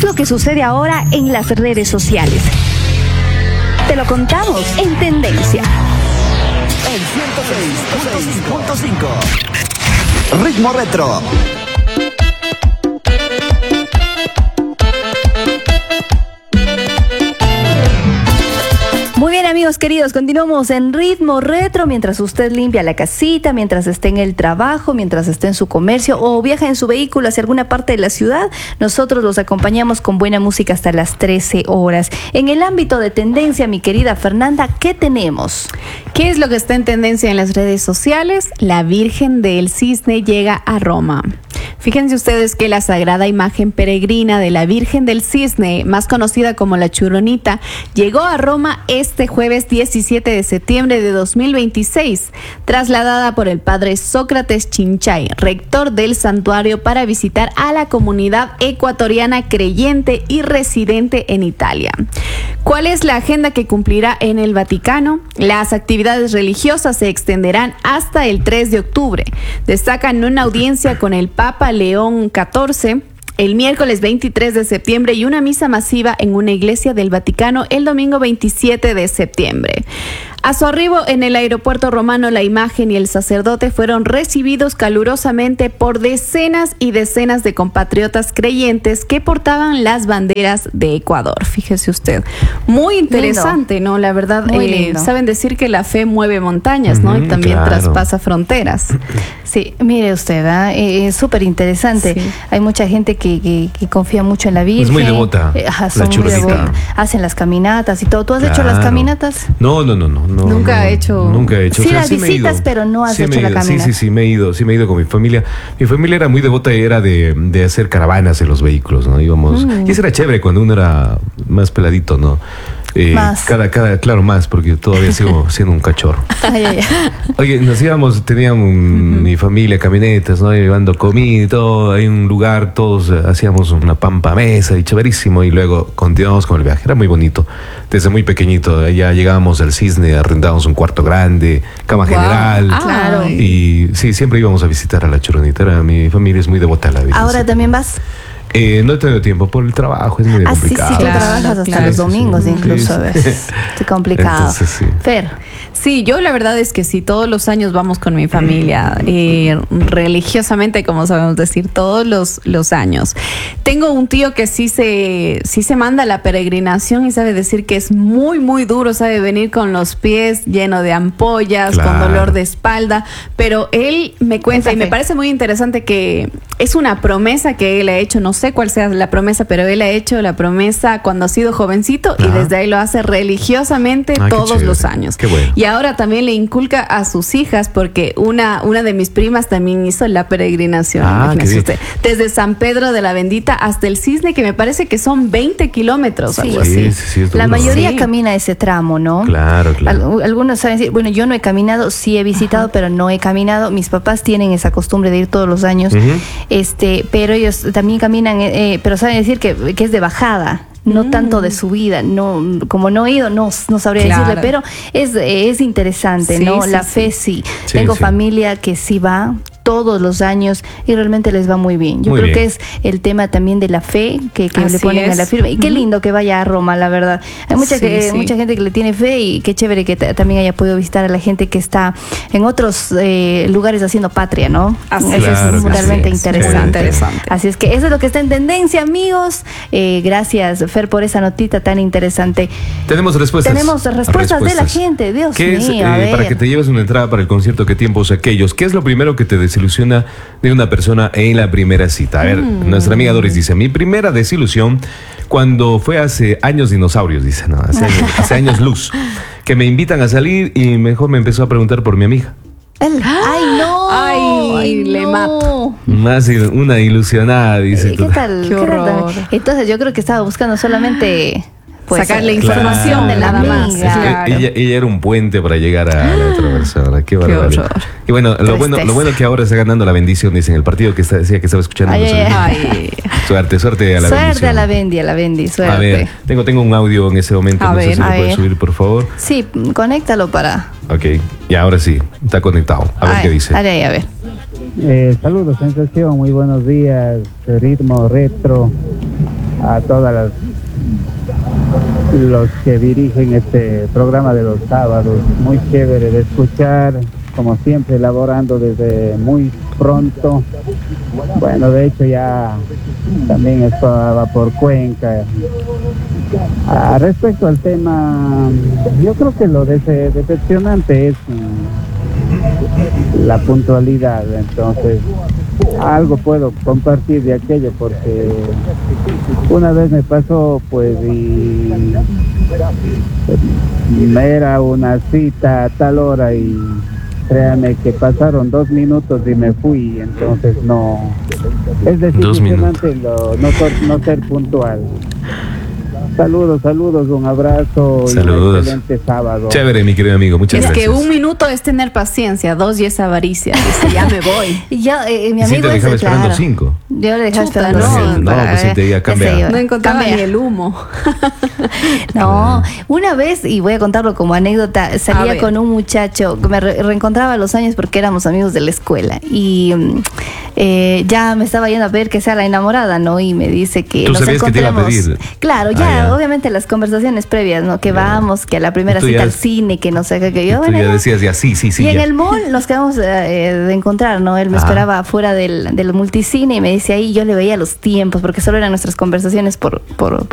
lo que sucede ahora en las redes sociales. Te lo contamos en Tendencia. El 106.5. Ritmo Retro. Muy bien, amigos queridos, continuamos en Ritmo Retro mientras usted limpia la casita, mientras esté en el trabajo, mientras esté en su comercio o viaja en su vehículo hacia alguna parte de la ciudad. Nosotros los acompañamos con buena música hasta las 13 horas. En el ámbito de tendencia, mi querida Fernanda, ¿qué tenemos? ¿Qué es lo que está en tendencia en las redes sociales? La Virgen del Cisne llega a Roma. Fíjense ustedes que la sagrada imagen peregrina de la Virgen del Cisne, más conocida como la Churonita, llegó a Roma este jueves 17 de septiembre de 2026, trasladada por el padre Sócrates Chinchay, rector del santuario, para visitar a la comunidad ecuatoriana creyente y residente en Italia. ¿Cuál es la agenda que cumplirá en el Vaticano? Las actividades religiosas se extenderán hasta el 3 de octubre. Destacan una audiencia con el Papa León XIV el miércoles 23 de septiembre y una misa masiva en una iglesia del Vaticano el domingo 27 de septiembre. A su arribo en el aeropuerto romano, la imagen y el sacerdote fueron recibidos calurosamente por decenas y decenas de compatriotas creyentes que portaban las banderas de Ecuador. Fíjese usted, muy interesante, lindo, ¿no? La verdad, saben decir que la fe mueve montañas, ¿no? Y también traspasa fronteras. Sí, mire usted, es súper interesante. Sí. Hay mucha gente que confía mucho en la Virgen. Es muy devota, la Churonita. Hacen las caminatas y todo. ¿Tú has hecho las caminatas? No. Nunca he hecho. Sí, o sea, las visitas, pero no has hecho la caminata. Sí, me he ido con mi familia. Mi familia era muy devota y era de hacer caravanas en los vehículos, ¿no? Íbamos. Y eso era chévere cuando uno era más peladito, ¿no? Más. Claro, más, porque todavía sigo siendo un cachorro. Oye, nos íbamos, teníamos mi familia, camionetas, ¿no? Llevando comida y todo, hay un lugar, todos hacíamos una pampa mesa y chéverísimo, y luego continuamos con el viaje. Era muy bonito, desde muy pequeñito. Ya llegábamos al Cisne, arrendábamos un cuarto grande, cama general. Claro. Y sí, siempre íbamos a visitar a la Churonita. Mi familia es muy devota a la Virgen. ¿Ahora también vas? No he tenido tiempo por el trabajo, es muy complicado. Sí, tú trabajas hasta los domingos incluso. Es complicado. Entonces, sí. Fer. Sí, yo la verdad es que sí, todos los años vamos con mi familia, religiosamente, como sabemos decir, todos los años. Tengo un tío que sí se manda a la peregrinación y sabe decir que es muy, muy duro, sabe venir con los pies llenos de ampollas, con dolor de espalda, pero él me cuenta y me parece muy interesante que es una promesa que él ha hecho, no sé cuál sea la promesa, pero él ha hecho la promesa cuando ha sido jovencito y desde ahí lo hace religiosamente todos los años. Qué bueno. Y ahora también le inculca a sus hijas, porque una de mis primas también hizo la peregrinación. Usted, desde San Pedro de la Bendita hasta el Cisne, que me parece que son 20 kilómetros, algo así. Sí, la mayoría camina ese tramo, ¿no? Claro. Algunos saben decir, bueno, yo no he caminado, sí he visitado, pero no he caminado. Mis papás tienen esa costumbre de ir todos los años, pero ellos también caminan, pero saben decir que es de bajada. No tanto de subida, como no he ido, no sabría decirle, pero es interesante, ¿no? La fe sí. Tengo familia que sí va todos los años y realmente les va muy bien. Yo creo que es el tema también de la fe que le ponen a la firma. Y qué lindo que vaya a Roma, la verdad. Hay mucha gente que le tiene fe, y qué chévere que también haya podido visitar a la gente que está en otros lugares haciendo patria, ¿no? Eso es realmente interesante. Así es que eso es lo que está en tendencia, amigos. Gracias, Fer, por esa notita tan interesante. Tenemos respuestas de la gente. Dios mío, para que te lleves una entrada para el concierto ¿Qué tiempos aquellos? ¿Qué es lo primero que te desilusiona de una persona en la primera cita? A ver, nuestra amiga Doris dice: mi primera desilusión cuando fue hace años dinosaurios, dice, no, hace años luz, que me invitan a salir y mejor me empezó a preguntar por mi amiga. ¡Ay, no! ¡Ay, le mato! Más una ilusionada, dice. ¿Qué tal? ¡Qué horror! Entonces yo creo que estaba buscando solamente sacarle información de nada más. Claro. Ella era un puente para llegar a la otra persona. Qué barbaridad. Y bueno, lo bueno que ahora está ganando la bendición, dicen el partido que decía que estaba escuchando. Suerte a la bendición. Suerte a la bendi, suerte. A ver, tengo un audio en ese momento, no sé si lo puedes subir, por favor. Sí, conéctalo para. Ok, y ahora sí, está conectado. A ver qué dice. A ver. Saludos, sensación, muy buenos días, Ritmo Retro. a todas los que dirigen este programa de los sábados. Muy chévere de escuchar, como siempre, elaborando desde muy pronto. Bueno, de hecho ya también estaba por Cuenca. Respecto al tema, yo creo que lo decepcionante es la puntualidad. Entonces, algo puedo compartir de aquello, porque una vez me pasó, pues, y era una cita a tal hora y créame que pasaron 2 minutos y me fui. Entonces no, es decepcionante no ser puntual. Saludos, un abrazo. Saludos. Y un excelente sábado. Chévere, mi querido amigo, muchas gracias. Es que 1 minuto es tener paciencia, 2 y es avaricia. Dice, ya me voy. Y yo, mi Y si amigo te dejaba es, esperando claro. 5. Yo le dejaba Chuta, esperando no, 5. no, pues sí te iba a cambiar. No encontraba Cambia. ni el humo. No, una vez, y voy a contarlo como anécdota, A salía ver. con un muchacho que me reencontraba a los años porque éramos amigos de la escuela y ya me estaba yendo a pedir que sea la enamorada, ¿no? Y me dice que ¿Tú nos sabías que te iba a encontremos. pedir? Claro, ya, Ah, ya. obviamente las conversaciones previas, ¿no? Que vamos, que a la primera Tú cita ya- al cine, que no sé qué, que yo, Tú bueno, ya ya. decías ya, sí, Y en ya. el mall nos quedamos de encontrar, ¿no? Él me Ah. esperaba afuera del multicine y me dice ahí, yo le veía los tiempos, porque solo eran nuestras conversaciones por